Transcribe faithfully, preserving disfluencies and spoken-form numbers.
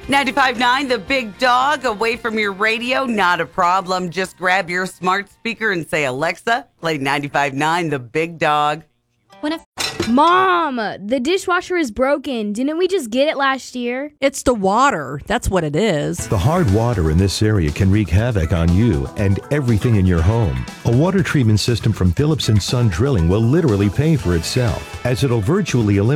ninety-five point nine, The Big Dog, away from your radio, not a problem. Just grab your smart speaker and say, Alexa, play ninety-five point nine, The Big Dog. When a Mom, the dishwasher is broken. Didn't we just get it last year? It's the water. That's what it is. The hard water in this area can wreak havoc on you and everything in your home. A water treatment system from Phillips and Son Drilling will literally pay for itself, as it'll virtually eliminate